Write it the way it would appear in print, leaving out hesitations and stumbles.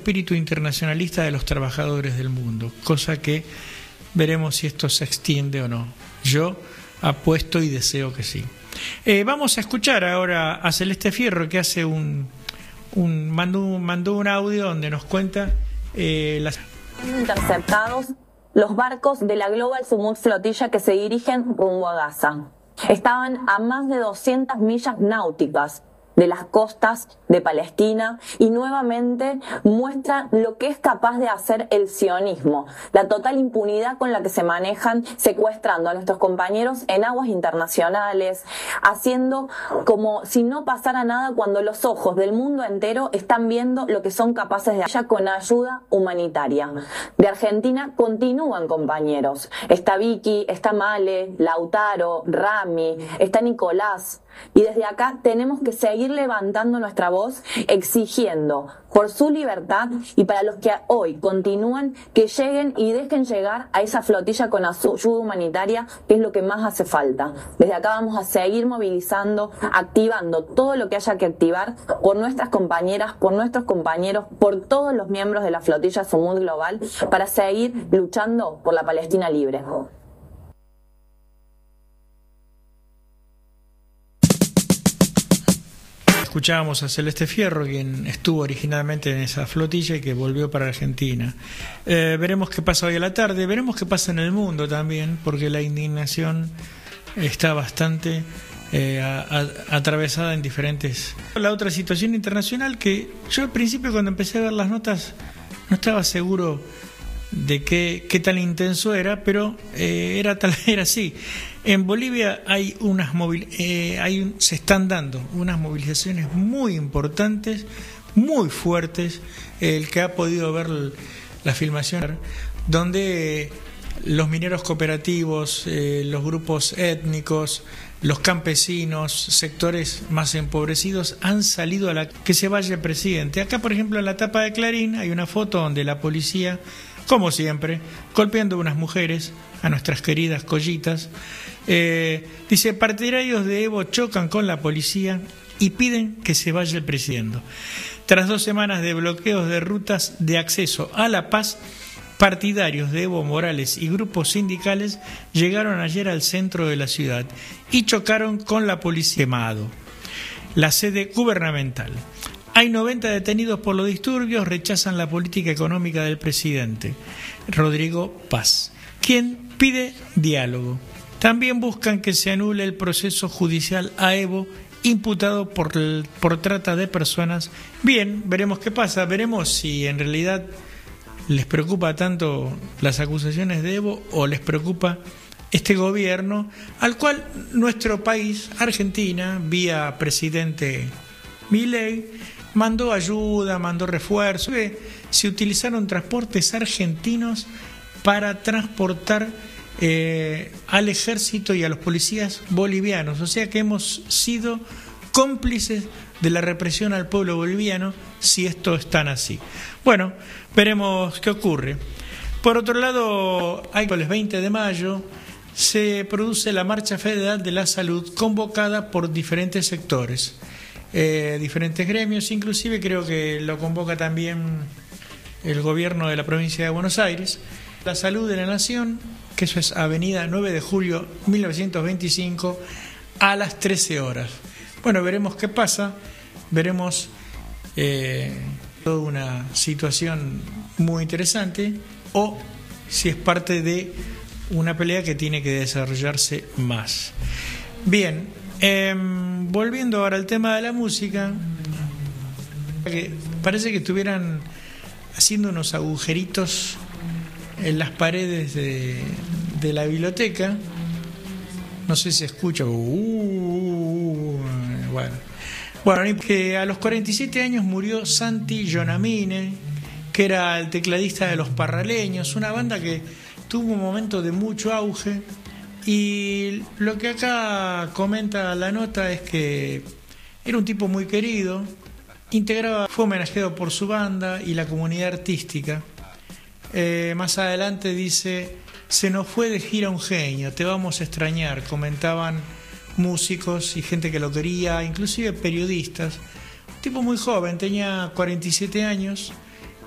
espíritu internacionalista de los trabajadores del mundo, cosa que veremos si esto se extiende o no. Yo apuesto y deseo que sí. Vamos a escuchar ahora a Celeste Fierro, que hace mandó un audio donde nos cuenta las... Interceptados los barcos de la Global Sumut Flotilla que se dirigen rumbo a Gaza. Estaban a más de 200 millas náuticas de las costas de Palestina y nuevamente muestra lo que es capaz de hacer el sionismo, la total impunidad con la que se manejan secuestrando a nuestros compañeros en aguas internacionales, haciendo como si no pasara nada cuando los ojos del mundo entero están viendo lo que son capaces de hacer con ayuda humanitaria. De Argentina continúan compañeros, está Vicky, está Male, Lautaro, Rami, está Nicolás, y desde acá tenemos que seguir levantando nuestra voz exigiendo por su libertad y para los que hoy continúan que lleguen y dejen llegar a esa flotilla con ayuda humanitaria, que es lo que más hace falta. Desde acá vamos a seguir movilizando, activando todo lo que haya que activar por nuestras compañeras, por nuestros compañeros, por todos los miembros de la flotilla Sumut Global para seguir luchando por la Palestina libre. Escuchábamos a Celeste Fierro, quien estuvo originalmente en esa flotilla y que volvió para Argentina. Veremos qué pasa hoy a la tarde, veremos qué pasa en el mundo también, porque la indignación está bastante atravesada en diferentes... La otra situación internacional que yo al principio cuando empecé a ver las notas no estaba seguro de qué tan intenso era, pero era así. En Bolivia hay se están dando unas movilizaciones muy importantes, muy fuertes. El que ha podido ver la filmación, donde los mineros cooperativos, los grupos étnicos, los campesinos, sectores más empobrecidos han salido a que se vaya el presidente. Acá, por ejemplo, en la tapa de Clarín hay una foto donde la policía, como siempre, golpeando a unas mujeres, a nuestras queridas collitas. Dice, partidarios de Evo chocan con la policía y piden que se vaya el presidente. Tras 2 semanas de bloqueos de rutas de acceso a La Paz, partidarios de Evo Morales y grupos sindicales llegaron ayer al centro de la ciudad y chocaron con la policía quemado, la sede gubernamental. Hay 90 detenidos por los disturbios, rechazan la política económica del presidente Rodrigo Paz, quien pide diálogo. También buscan que se anule el proceso judicial a Evo, imputado por trata de personas. Bien, veremos qué pasa, veremos si en realidad les preocupa tanto las acusaciones de Evo o les preocupa este gobierno, al cual nuestro país, Argentina, vía presidente Milei, mandó ayuda, mandó refuerzo. Se utilizaron transportes argentinos para transportar al ejército y a los policías bolivianos. O sea que hemos sido cómplices de la represión al pueblo boliviano, si esto es tan así. Bueno, veremos qué ocurre. Por otro lado, el 20 de mayo se produce la Marcha Federal de la Salud, convocada por diferentes sectores, diferentes gremios, inclusive creo que lo convoca también el gobierno de la provincia de Buenos Aires. La Salud de la Nación, que eso es Avenida 9 de Julio 1925, a las 13 horas. Bueno, veremos qué pasa, veremos toda una situación muy interesante, o si es parte de una pelea que tiene que desarrollarse más. Bien, volviendo ahora al tema de la música, que parece que estuvieran haciendo unos agujeritos en las paredes de la biblioteca. No sé si se escucha. Bueno, que a los 47 años murió Santi Gionnamine, que era el tecladista de Los Parraleños, una banda que tuvo un momento de mucho auge. Y lo que acá comenta la nota es que era un tipo muy querido, fue homenajeado por su banda y la comunidad artística. Más adelante dice: se nos fue de gira un genio, te vamos a extrañar, comentaban músicos y gente que lo quería, inclusive periodistas. Un tipo muy joven, tenía 47 años,